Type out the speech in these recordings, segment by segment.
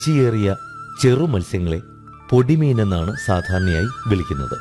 രുചിയേറിയ ചെറു മത്സ്യങ്ങളെ പൊടിമീനെന്നാണ് സാധാരണയായി വിളിക്കുന്നത്.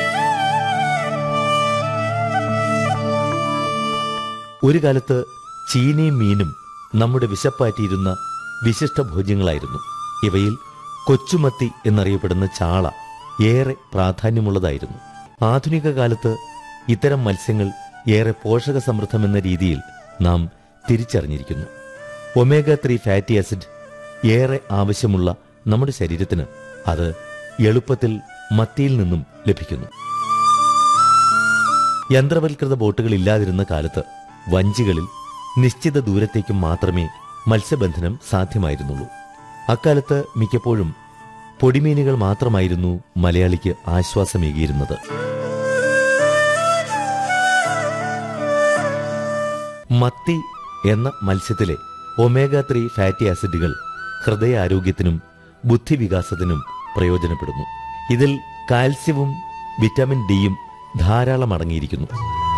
ഒരു കാലത്ത് ചീനിയും മീനും നമ്മുടെ വിശപ്പാറ്റിയിരുന്ന വിശിഷ്ട ഭോജ്യങ്ങളായിരുന്നു. ഇവയിൽ കൊച്ചുമത്തി എന്നറിയപ്പെടുന്ന ചാള ഏറെ പ്രാധാന്യമുള്ളതായിരുന്നു. ആധുനിക കാലത്ത് ഇത്തരം മത്സ്യങ്ങൾ ഏറെ പോഷക സമൃദ്ധമെന്ന രീതിയിൽ നാം തിരിച്ചറിഞ്ഞിരിക്കുന്നു. ഒമേഗ 3 ഫാറ്റി ആസിഡ് ഏറെ ആവശ്യമുള്ള നമ്മുടെ ശരീരത്തിന് അത് എളുപ്പത്തിൽ മത്തിയിൽ നിന്നും ലഭിക്കുന്നു. യന്ത്രവൽകൃത ബോട്ടുകളില്ലാതിരുന്ന കാലത്ത് വഞ്ചികളിൽ നിശ്ചിത ദൂരത്തേക്ക് മാത്രമേ മത്സ്യബന്ധനം സാധ്യമായിരുന്നുള്ളൂ. അക്കാലത്ത് മിക്കപ്പോഴും പൊടിമീനുകൾ മാത്രമായിരുന്നു മലയാളിക്ക് ആശ്വാസമേകിയിരുന്നത്. മത്തി എന്ന മത്സ്യത്തിലെ ഒമേഗ 3 ഫാറ്റി ആസിഡുകൾ ഹൃദയാരോഗ്യത്തിനും ബുദ്ധിവികാസത്തിനും പ്രയോജനപ്പെടുന്നു. ഇതിൽ കാൽസ്യവും വിറ്റാമിൻ ഡിയും ധാരാളം അടങ്ങിയിരിക്കുന്നു.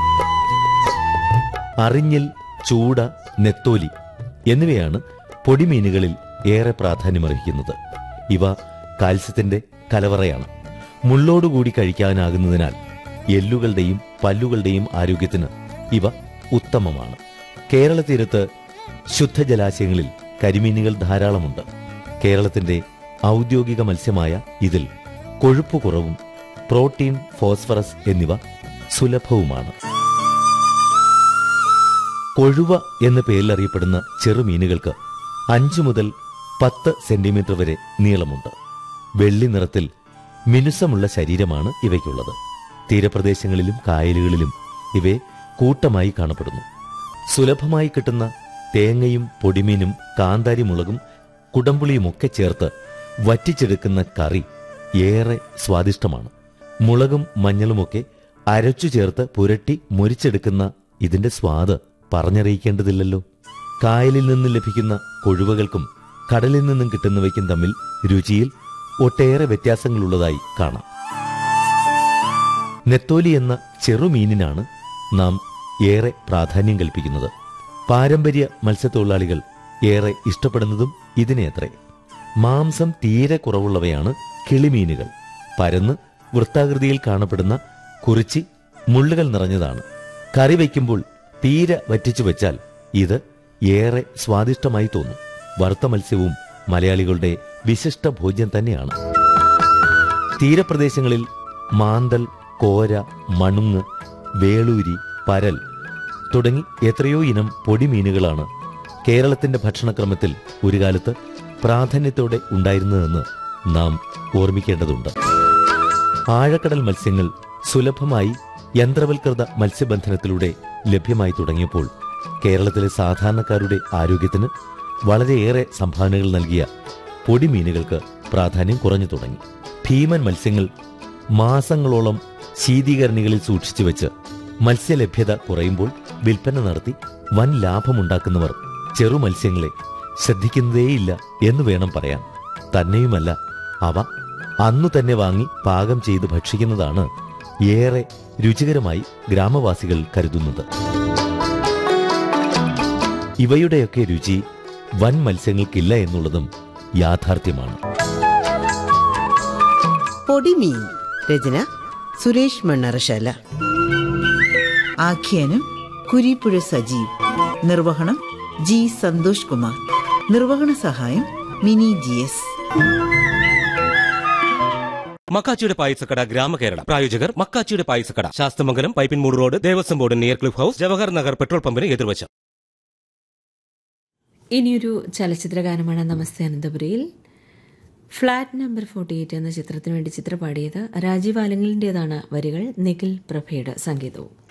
അറിഞ്ഞിൽ, ചൂട, നെത്തോലി എന്നിവയാണ് പൊടിമീനുകളിൽ ഏറെ പ്രാധാന്യമർഹിക്കുന്നത്. ഇവ കാൽസ്യത്തിന്റെ കലവറയാണ്. മുള്ളോടുകൂടി കഴിക്കാനാകുന്നതിനാൽ എല്ലുകളുടെയും പല്ലുകളുടെയും ആരോഗ്യത്തിന് ഇവ ഉത്തമമാണ്. കേരള തീരത്ത് ശുദ്ധജലാശയങ്ങളിൽ കരിമീനുകൾ ധാരാളമുണ്ട്. കേരളത്തിന്റെ ഔദ്യോഗിക മത്സ്യമായ ഇതിൽ കൊഴുപ്പ് കുറവും പ്രോട്ടീൻ, ഫോസ്ഫറസ് എന്നിവ സുലഭവുമാണ്. കൊഴുവ എന്ന പേരിലറിയപ്പെടുന്ന ചെറുമീനുകൾക്ക് 5 മുതൽ 10 സെന്റിമീറ്റർ വരെ നീളമുണ്ട്. വെള്ളി നിറത്തിൽ മിനുസമുള്ള ശരീരമാണ് ഇവയ്ക്കുള്ളത്. തീരപ്രദേശങ്ങളിലും കായലുകളിലും ഇവയെ കൂട്ടമായി കാണപ്പെടുന്നു. സുലഭമായി കിട്ടുന്ന തേങ്ങയും പൊടിമീനും കാന്താരി മുളകും കുടംപുളിയുമൊക്കെ ചേർത്ത് വറ്റിച്ചെടുക്കുന്ന കറി ഏറെ സ്വാദിഷ്ടമാണ്. മുളകും മഞ്ഞളുമൊക്കെ അരച്ചു ചേർത്ത് പുരട്ടി മുരിച്ചെടുക്കുന്ന ഇതിന്റെ സ്വാദ് പറഞ്ഞറിയിക്കേണ്ടതില്ലല്ലോ. കായലിൽ നിന്ന് ലഭിക്കുന്ന കൊഴുവകൾക്കും കടലിൽ നിന്നും കിട്ടുന്നവയ്ക്കും തമ്മിൽ രുചിയിൽ ഒട്ടേറെ വ്യത്യാസങ്ങളുള്ളതായി കാണാം. നെത്തോലി എന്ന ചെറുമീനിനാണ് നാം ഏറെ പ്രാധാന്യം കൽപ്പിക്കുന്നത്. പാരമ്പര്യ മത്സ്യത്തൊഴിലാളികൾ ഏറെ ഇഷ്ടപ്പെടുന്നതും ഇതിനെയത്രേ. മാംസം തീരെ കുറവുള്ളവയാണ് കിളിമീനുകൾ. പരന്ന് വൃത്താകൃതിയിൽ കാണപ്പെടുന്ന കുറിച്ചി മുള്ളുകൾ നിറഞ്ഞതാണ്. കറി വയ്ക്കുമ്പോൾ തീരെ വറ്റിച്ചു വെച്ചാൽ ഇത് ഏറെ സ്വാദിഷ്ടമായി തോന്നും. വറുത്ത മത്സ്യവും മലയാളികളുടെ വിശിഷ്ട ഭോജ്യം തന്നെയാണ്. തീരപ്രദേശങ്ങളിൽ മാന്തൽ, കോര, മണുങ്ങ്, വേളൂരി, പരൽ തുടങ്ങി എത്രയോ ഇനം പൊടിമീനുകളാണ് കേരളത്തിന്റെ ഭക്ഷണക്രമത്തിൽ ഒരു കാലത്ത് പ്രാധാന്യത്തോടെ ഉണ്ടായിരുന്നതെന്ന് നാം ഓർമ്മിക്കേണ്ടതുണ്ട്. ആഴക്കടൽ മത്സ്യങ്ങൾ സുലഭമായി യന്ത്രവൽകൃത മത്സ്യബന്ധനത്തിലൂടെ ലഭ്യമായി തുടങ്ങിയപ്പോൾ കേരളത്തിലെ സാധാരണക്കാരുടെ ആരോഗ്യത്തിന് വളരെയേറെ സംഭാവനകൾ നൽകിയ പൊടിമീനുകൾക്ക് പ്രാധാന്യം കുറഞ്ഞു തുടങ്ങി. ഭീമൻ മത്സ്യങ്ങൾ മാസങ്ങളോളം ശീതീകരണികളിൽ സൂക്ഷിച്ചു വെച്ച് മത്സ്യലഭ്യത കുറയുമ്പോൾ വിൽപ്പന നടത്തി വൻ ലാഭമുണ്ടാക്കുന്നവർ ചെറുമത്സ്യങ്ങളെ ശ്രദ്ധിക്കുന്നതേയില്ല എന്ന് വേണം പറയാൻ. തന്നെയുമല്ല, അവ അന്നു തന്നെ വാങ്ങി പാകം ചെയ്ത് ഭക്ഷിക്കുന്നതാണ് ഏറെ രുചികരമായി ഗ്രാമവാസികൾ കരുതുന്നത്. ഇവയുടെയൊക്കെ രുചി വൻ മത്സ്യങ്ങൾക്കില്ല എന്നുള്ളതും യാഥാർത്ഥ്യമാണ്. പൊടിമീൻ രചന സുരേഷ് മണ്ണറശാല. ആഖ്യാനം കുരിപ്പുഴ സജീവ്. നിർവഹണം ജി സന്തോഷ് കുമാർ. നിർവഹണ സഹായം മിനി GS. മക്കാച്ചിയുടെ പായസക്കട ഗ്രാമകേരളം പ്രായോജകർ മക്കാച്ചിയുടെ പായസക്കട, Sasthamangalam, Pipinmoodu road, Devaswom board near cliff house, Jawahar Nagar petrol പമ്പിന് എതിർവശം. ഇനിയൊരു ചലച്ചിത്ര ഗാനമാണ് നമസ്തേ അനന്തപുരിയിൽ. ഫ്ലാറ്റ് നമ്പർ 48 എന്ന ചിത്രത്തിനു വേണ്ടി ചിത്രപാടിയത് രാജീവ് ആലങ്കലിൻ്റെതാണ്. വരികൾ നിഖിൽ പ്രഭയുടെ സംഗീതവും.